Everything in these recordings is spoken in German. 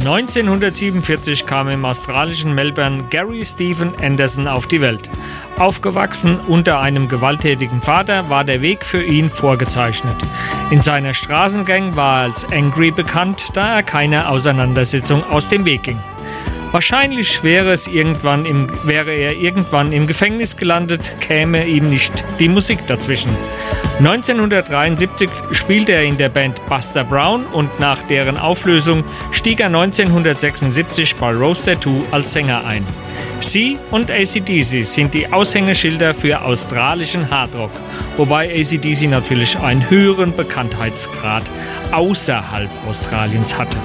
1947 kam im australischen Melbourne Gary Stephen Anderson auf die Welt. Aufgewachsen unter einem gewalttätigen Vater war der Weg für ihn vorgezeichnet. In seiner Straßengang war er als Angry bekannt, da er keiner Auseinandersetzung aus dem Weg ging. Wahrscheinlich wäre er irgendwann im Gefängnis gelandet, käme ihm nicht die Musik dazwischen. 1973 spielte er in der Band Buster Brown und nach deren Auflösung stieg er 1976 bei Rose Tattoo als Sänger ein. Sie und AC/DC sind die Aushängeschilder für australischen Hardrock, wobei AC/DC natürlich einen höheren Bekanntheitsgrad außerhalb Australiens hatte.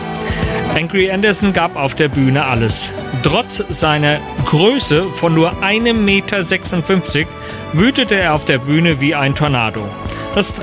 Angry Anderson gab auf der Bühne alles. Trotz seiner Größe von nur 1,56 Meter wütete er auf der Bühne wie ein Tornado. Das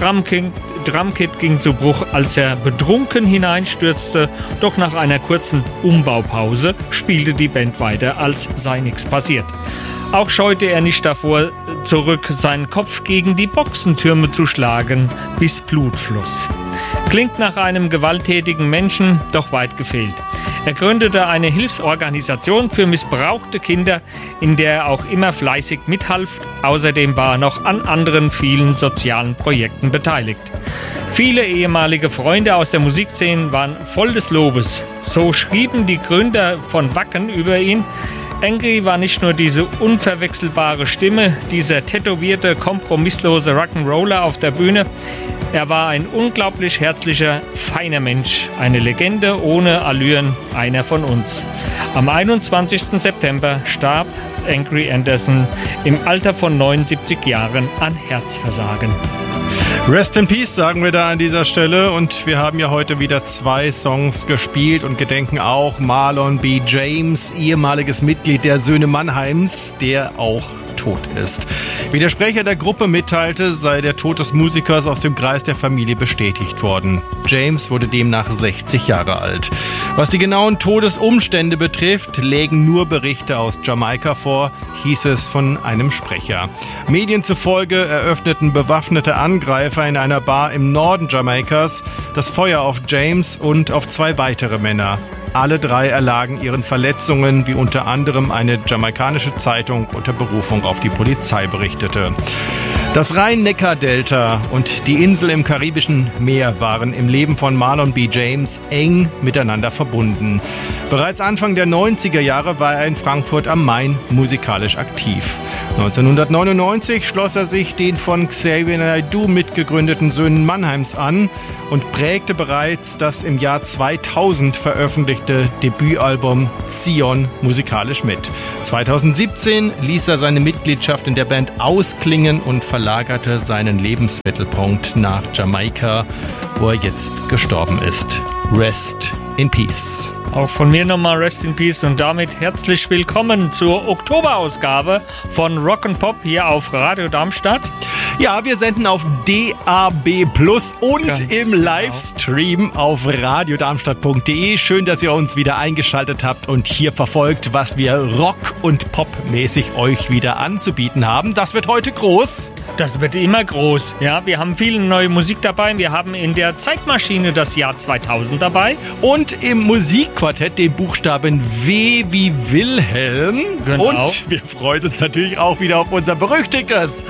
Drumkit ging zu Bruch, als er betrunken hineinstürzte, doch nach einer kurzen Umbaupause spielte die Band weiter, als sei nichts passiert. Auch scheute er nicht davor zurück, seinen Kopf gegen die Boxentürme zu schlagen, bis Blut floss. Klingt nach einem gewalttätigen Menschen, doch weit gefehlt. Er gründete eine Hilfsorganisation für missbrauchte Kinder, in der er auch immer fleißig mithalf. Außerdem war er noch an anderen vielen sozialen Projekten beteiligt. Viele ehemalige Freunde aus der Musikszene waren voll des Lobes. So schrieben die Gründer von Wacken über ihn: Angry war nicht nur diese unverwechselbare Stimme, dieser tätowierte, kompromisslose Rock'n'Roller auf der Bühne. Er war ein unglaublich herzlicher, feiner Mensch, eine Legende ohne Allüren, einer von uns. Am 21. September starb Angry Anderson im Alter von 79 Jahren an Herzversagen. Rest in Peace, sagen wir da an dieser Stelle. Und wir haben ja heute wieder 2 Songs gespielt und gedenken auch Marlon B. James, ehemaliges Mitglied der Söhne Mannheims, der auch tot ist. Wie der Sprecher der Gruppe mitteilte, sei der Tod des Musikers aus dem Kreis der Familie bestätigt worden. James wurde demnach 60 Jahre alt. Was die genauen Todesumstände betrifft, lägen nur Berichte aus Jamaika vor, hieß es von einem Sprecher. Medien zufolge eröffneten bewaffnete Angreifer in einer Bar im Norden Jamaikas das Feuer auf James und auf 2 weitere Männer. Alle 3 erlagen ihren Verletzungen, wie unter anderem eine jamaikanische Zeitung unter Berufung auf die Polizei berichtete. Das Rhein-Neckar-Delta und die Insel im Karibischen Meer waren im Leben von Marlon B. James eng miteinander verbunden. Bereits Anfang der 90er Jahre war er in Frankfurt am Main musikalisch aktiv. 1999 schloss er sich den von Xavier Naidoo mitgegründeten Söhnen Mannheims an und prägte bereits das im Jahr 2000 veröffentlichte Debütalbum Zion musikalisch mit. 2017 ließ er seine Mitgliedschaft in der Band ausklingen und verlagerte seinen Lebensmittelpunkt nach Jamaika, wo er jetzt gestorben ist. Rest in Peace. Auch von mir nochmal Rest in Peace und damit herzlich willkommen zur Oktoberausgabe von Rock'n'Pop hier auf Radio Darmstadt. Ja, wir senden auf DAB+ und ganz im Livestream auf radiodarmstadt.de. Schön, dass ihr uns wieder eingeschaltet habt und hier verfolgt, was wir rock- und popmäßig euch wieder anzubieten haben. Das wird heute groß. Das wird immer groß. Ja, wir haben viel neue Musik dabei. Wir haben in der Zeitmaschine das Jahr 2000 dabei. Und im Musikquartett den Buchstaben W wie Wilhelm. Genau. Und wir freuen uns natürlich auch wieder auf unser berüchtigtes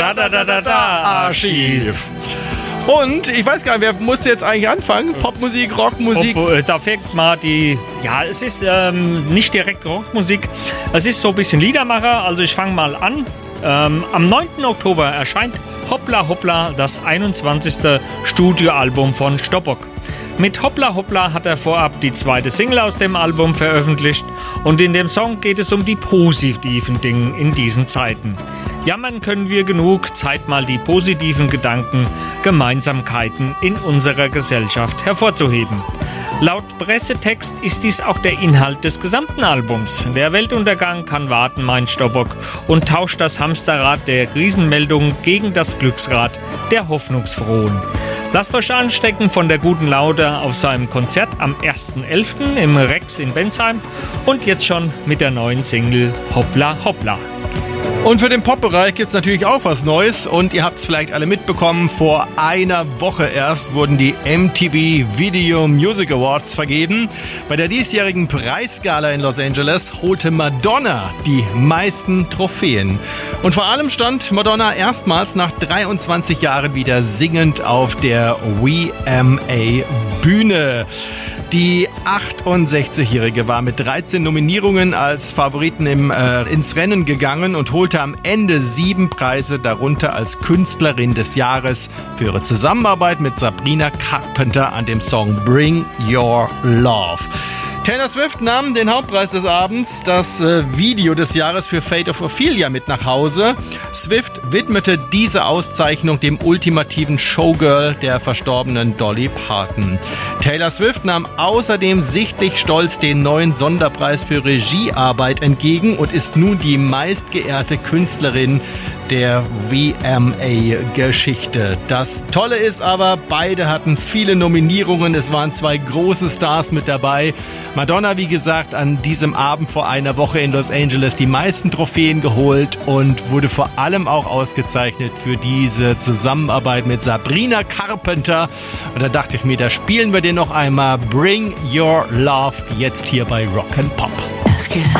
Radadadada-Archiv. Und ich weiß gar nicht, wer musste jetzt eigentlich anfangen? Popmusik, Rockmusik? Da fängt mal es ist nicht direkt Rockmusik, es ist so ein bisschen Liedermacher, also ich fange mal an. Am 9. Oktober erscheint Hoppla Hoppla, das 21. Studioalbum von Stoppock. Mit Hoppla Hoppla hat er vorab die 2. Single aus dem Album veröffentlicht und in dem Song geht es um die positiven Dinge in diesen Zeiten. Jammern können wir genug, Zeit mal die positiven Gedanken, Gemeinsamkeiten in unserer Gesellschaft hervorzuheben. Laut Pressetext ist dies auch der Inhalt des gesamten Albums. Der Weltuntergang kann warten, meint Stoppock, und tauscht das Hamsterrad der Krisenmeldungen gegen das Glücksrad der Hoffnungsfrohen. Lasst euch anstecken von der guten Laune auf seinem Konzert am 1.11. im Rex in Bensheim und jetzt schon mit der neuen Single Hoppla Hoppla. Und für den Pop-Bereich gibt's natürlich auch was Neues und ihr habt es vielleicht alle mitbekommen, vor einer Woche erst wurden die MTV Video Music Awards vergeben. Bei der diesjährigen Preisgala in Los Angeles holte Madonna die meisten Trophäen. Und vor allem stand Madonna erstmals nach 23 Jahren wieder singend auf der VMA-Bühne. Die 68-Jährige war mit 13 Nominierungen als Favoriten ins Rennen gegangen und holte am Ende 7 Preise, darunter als Künstlerin des Jahres für ihre Zusammenarbeit mit Sabrina Carpenter an dem Song Bring Your Love. Taylor Swift nahm den Hauptpreis des Abends, das Video des Jahres für Fate of Ophelia, mit nach Hause. Swift widmete diese Auszeichnung dem ultimativen Showgirl der verstorbenen Dolly Parton. Taylor Swift nahm außerdem sichtlich stolz den neuen Sonderpreis für Regiearbeit entgegen und ist nun die meistgeehrte Künstlerin der VMA-Geschichte. Das Tolle ist aber, beide hatten viele Nominierungen. Es waren 2 große Stars mit dabei. Madonna, wie gesagt, an diesem Abend vor einer Woche in Los Angeles die meisten Trophäen geholt und wurde vor allem auch ausgezeichnet für diese Zusammenarbeit mit Sabrina Carpenter. Und da dachte ich mir, da spielen wir den noch einmal. Bring Your Love jetzt hier bei Rock and Pop. Ask yourself.